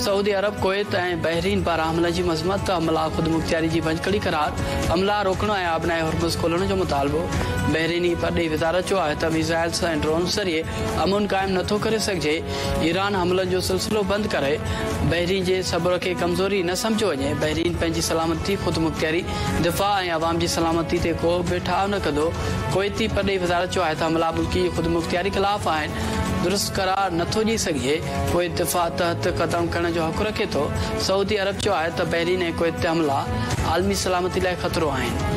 Saudi अरब Kuwait ऐं Bahrain पारां हमले जी मज़म्मत। हमला ख़ुदि मुख़्तियारी जी भञकड़ी करार। हमला रोकणो ऐं आबनाए हुर्मुज़ खोलण जो मुतालबो। बहरीनी परॾेही वज़ारत चयो आहे त मिसाइल्स ऐं ड्रोन ज़रिए अमन क़ाइमु नथो करे सघिजे। ईरान हमलनि जो सिलसिलो बंदि करे बहरीन जे सबुर खे कमज़ोरी न सम्झो वञे। बहरीन पंहिंजी सलामती ख़ुदि मुख़्तियारी दिफ़ा ऐं अवाम जी सलामती ते को बि ठाह न कंदो। कुवैती परॾेही वज़ारत चयो आहे त हमला मुल्की ख़ुदि मुख़्तियारी ख़िलाफ़ आहिनि। दुरुस्त करार नथो ॾेई सघे। कुवैत दिफ़ा तहत क़दम खणण जो हक़ रखे थो। सऊदी अरब चयो आहे त बहरीन ऐं कुवैत ते हमला आलमी सलामती लाइ ख़तरो आहिनि।